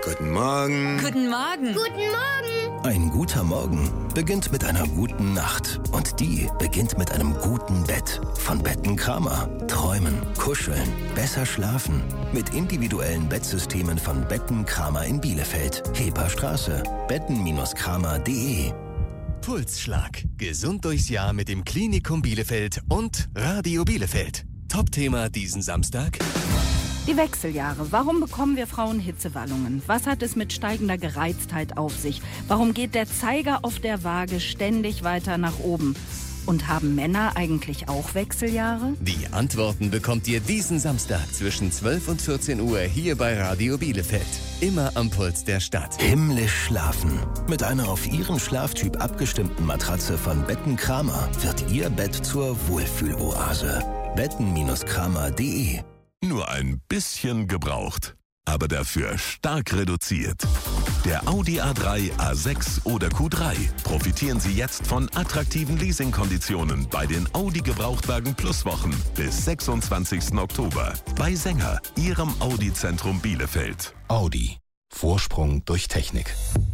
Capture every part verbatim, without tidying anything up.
Guten Morgen. Guten Morgen. Guten Morgen. Ein guter Morgen beginnt mit einer guten Nacht. Und die beginnt mit einem guten Bett. Von Betten Kramer. Träumen, kuscheln, besser schlafen. Mit individuellen Bettsystemen von Betten Kramer in Bielefeld. Heperstraße. betten Kramer punkt de. Pulsschlag. Gesund durchs Jahr mit dem Klinikum Bielefeld und Radio Bielefeld. Top-Thema diesen Samstag. Die Wechseljahre. Warum bekommen wir Frauen Hitzewallungen? Was hat es mit steigender Gereiztheit auf sich? Warum geht der Zeiger auf der Waage ständig weiter nach oben? Und haben Männer eigentlich auch Wechseljahre? Die Antworten bekommt ihr diesen Samstag zwischen zwölf und vierzehn Uhr hier bei Radio Bielefeld. Immer am Puls der Stadt. Himmlisch schlafen. Mit einer auf Ihren Schlaftyp abgestimmten Matratze von Betten Kramer wird Ihr Bett zur Wohlfühloase. betten Kramer punkt de. Nur ein bisschen gebraucht, aber dafür stark reduziert. Der Audi A drei, A sechs oder Q drei. Profitieren Sie jetzt von attraktiven Leasingkonditionen bei den Audi Gebrauchtwagen Plus Wochen bis sechsundzwanzigsten Oktober. Bei Sänger, Ihrem Audi-Zentrum Bielefeld. Audi. Vorsprung durch Technik.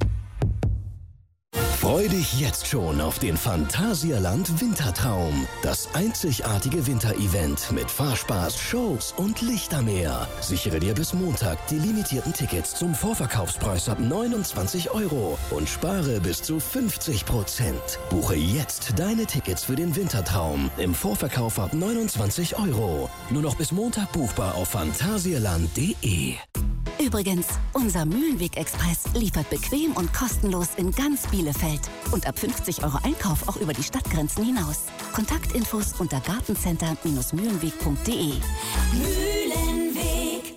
Freu dich jetzt schon auf den Phantasialand Wintertraum. Das einzigartige Winterevent mit Fahrspaß, Shows und Lichtermeer. Sichere dir bis Montag die limitierten Tickets zum Vorverkaufspreis ab neunundzwanzig Euro und spare bis zu fünfzig Prozent. Buche jetzt deine Tickets für den Wintertraum im Vorverkauf ab neunundzwanzig Euro. Nur noch bis Montag buchbar auf phantasialand punkt de. Übrigens, unser Mühlenweg-Express liefert bequem und kostenlos in ganz Bielefeld. Und ab fünfzig Euro Einkauf auch über die Stadtgrenzen hinaus. Kontaktinfos unter gartencenter Bindestrich mühlenweg punkt de. Mühlenweg.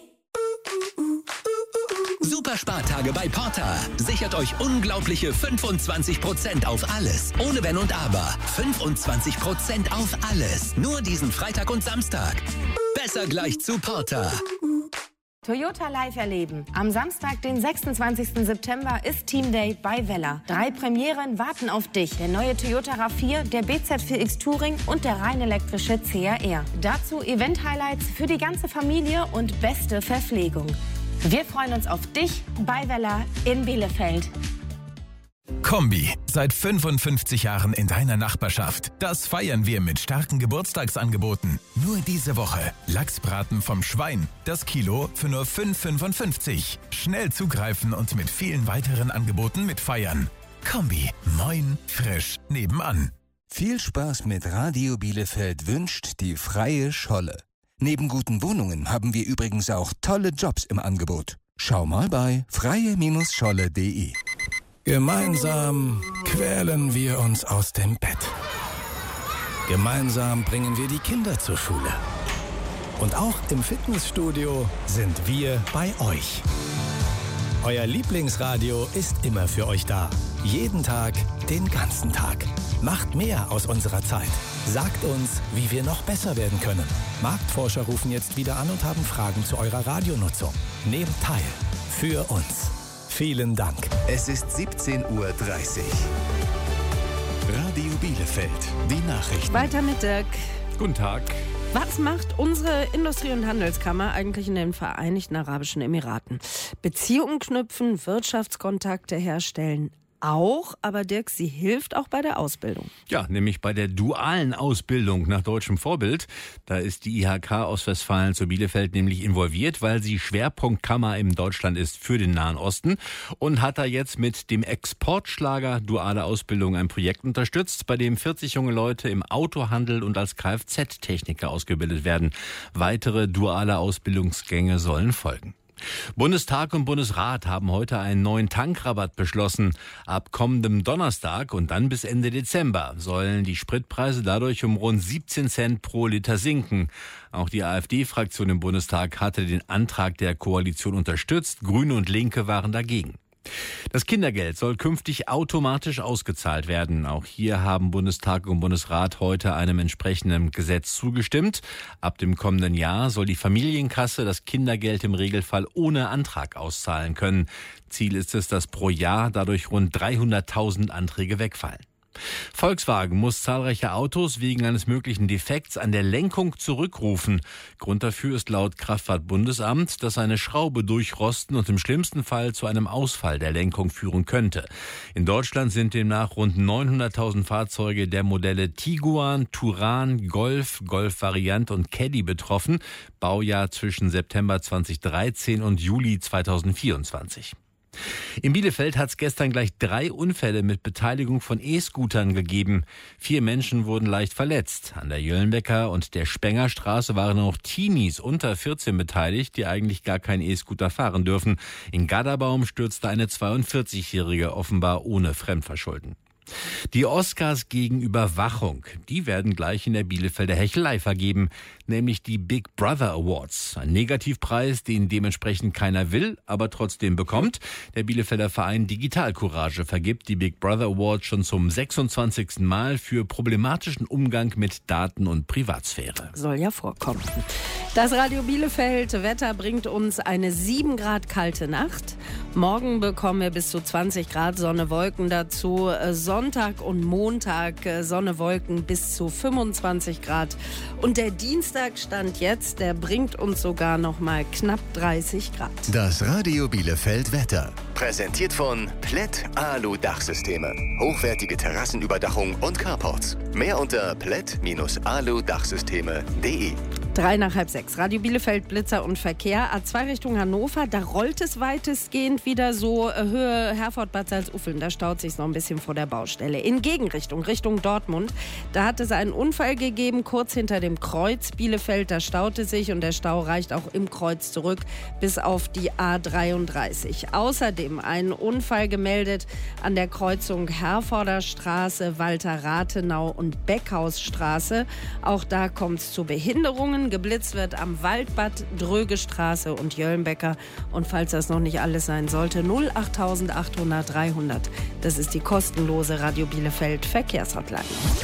Super Spartage bei Porter. Sichert euch unglaubliche fünfundzwanzig Prozent auf alles. Ohne Wenn und Aber. fünfundzwanzig Prozent auf alles. Nur diesen Freitag und Samstag. Besser gleich zu Porter. Toyota Live erleben. Am Samstag, den sechsundzwanzigsten September, ist Team Day bei Weller. Drei Premieren warten auf dich. Der neue Toyota RAV vier, der B Z vier X Touring und der rein elektrische C R R. Dazu Event-Highlights für die ganze Familie und beste Verpflegung. Wir freuen uns auf dich bei Weller in Bielefeld. Kombi, seit fünfundfünfzig Jahren in deiner Nachbarschaft. Das feiern wir mit starken Geburtstagsangeboten. Nur diese Woche Lachsbraten vom Schwein. Das Kilo für nur fünf Euro fünfundfünfzig. Schnell zugreifen und mit vielen weiteren Angeboten mitfeiern. Kombi, moin, frisch, nebenan. Viel Spaß mit Radio Bielefeld wünscht die Freie Scholle. Neben guten Wohnungen haben wir übrigens auch tolle Jobs im Angebot. Schau mal bei freie Scholle punkt de. Gemeinsam quälen wir uns aus dem Bett. Gemeinsam bringen wir die Kinder zur Schule. Und auch im Fitnessstudio sind wir bei euch. Euer Lieblingsradio ist immer für euch da. Jeden Tag, den ganzen Tag. Macht mehr aus unserer Zeit. Sagt uns, wie wir noch besser werden können. Marktforscher rufen jetzt wieder an und haben Fragen zu eurer Radionutzung. Nehmt teil. Für uns. Vielen Dank. Es ist siebzehn Uhr dreißig. Radio Bielefeld, die Nachrichten. Weiter mit Dirk. Guten Tag. Was macht unsere Industrie- und Handelskammer eigentlich in den Vereinigten Arabischen Emiraten? Beziehungen knüpfen, Wirtschaftskontakte herstellen. Auch, aber Dirk, sie hilft auch bei der Ausbildung. Ja, nämlich bei der dualen Ausbildung nach deutschem Vorbild. Da ist die I H K Ostwestfalen zu Bielefeld nämlich involviert, weil sie Schwerpunktkammer in Deutschland ist für den Nahen Osten und hat da jetzt mit dem Exportschlager Duale Ausbildung ein Projekt unterstützt, bei dem vierzig junge Leute im Autohandel und als Kfz-Techniker ausgebildet werden. Weitere duale Ausbildungsgänge sollen folgen. Bundestag und Bundesrat haben heute einen neuen Tankrabatt beschlossen. Ab kommendem Donnerstag und dann bis Ende Dezember sollen die Spritpreise dadurch um rund siebzehn Cent pro Liter sinken. Auch die AfD-Fraktion im Bundestag hatte den Antrag der Koalition unterstützt. Grüne und Linke waren dagegen. Das Kindergeld soll künftig automatisch ausgezahlt werden. Auch hier haben Bundestag und Bundesrat heute einem entsprechenden Gesetz zugestimmt. Ab dem kommenden Jahr soll die Familienkasse das Kindergeld im Regelfall ohne Antrag auszahlen können. Ziel ist es, dass pro Jahr dadurch rund dreihunderttausend Anträge wegfallen. Volkswagen muss zahlreiche Autos wegen eines möglichen Defekts an der Lenkung zurückrufen. Grund dafür ist laut Kraftfahrtbundesamt, dass eine Schraube durchrosten und im schlimmsten Fall zu einem Ausfall der Lenkung führen könnte. In Deutschland sind demnach rund neunhunderttausend Fahrzeuge der Modelle Tiguan, Touran, Golf, Golf-Variant und Caddy betroffen. Baujahr zwischen September zweitausenddreizehn und Juli zweitausendvierundzwanzig. In Bielefeld hat es gestern gleich drei Unfälle mit Beteiligung von E-Scootern gegeben. Vier Menschen wurden leicht verletzt. An der Jöllenbecker und der Spengerstraße waren auch Teenies unter vierzehn beteiligt, die eigentlich gar keinen E-Scooter fahren dürfen. In Gaderbaum stürzte eine zweiundvierzigjährige offenbar ohne Fremdverschulden. Die Oscars gegen Überwachung, die werden gleich in der Bielefelder Hechelei vergeben, nämlich die Big Brother Awards. Ein Negativpreis, den dementsprechend keiner will, aber trotzdem bekommt. Der Bielefelder Verein Digital Courage vergibt die Big Brother Awards schon zum sechsundzwanzigsten Mal für problematischen Umgang mit Daten und Privatsphäre. Soll ja vorkommen. Das Radio Bielefeld Wetter bringt uns eine sieben Grad kalte Nacht. Morgen bekommen wir bis zu zwanzig Grad, Sonne, Wolken dazu. Sonntag und Montag Sonne, Wolken bis zu fünfundzwanzig Grad. Und der Dienstag stand jetzt, der bringt uns sogar noch mal knapp dreißig Grad. Das Radio Bielefeld Wetter. Präsentiert von Plätt Alu Dachsysteme. Hochwertige Terrassenüberdachung und Carports. Mehr unter plätt Alu Dachsysteme punkt de. Drei nach halb sechs. Radio Bielefeld, Blitzer und Verkehr. A zwei Richtung Hannover, da rollt es weitestgehend wieder so Höhe Herford-Bad Salzuflen. Da staut sich noch ein bisschen vor der Baustelle. In Gegenrichtung, Richtung Dortmund, da hat es einen Unfall gegeben, kurz hinter dem Kreuz Bielefeld. Da staute sich und der Stau reicht auch im Kreuz zurück bis auf die A dreiunddreißig. Außerdem einen Unfall gemeldet an der Kreuzung Herforder Straße, Walter-Rathenau und Beckhausstraße. Auch da kommt es zu Behinderungen. Geblitzt wird am Waldbad, Drögestraße und Jöllenbecker. Und falls das noch nicht alles sein sollte, null acht achthundert dreihundert. Das ist die kostenlose Radio Bielefeld Verkehrshotline.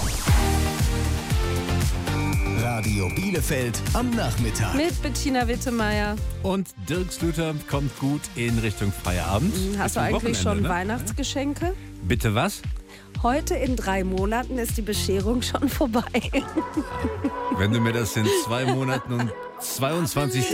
Radio Bielefeld am Nachmittag. Mit Bettina Wittemeier. Und Dirk Slüter kommt gut in Richtung Feierabend. Hast du eigentlich Wochenende, schon ne? Weihnachtsgeschenke? Bitte was? Heute in drei Monaten ist die Bescherung schon vorbei. Wenn du mir das in zwei Monaten und zweiundzwanzig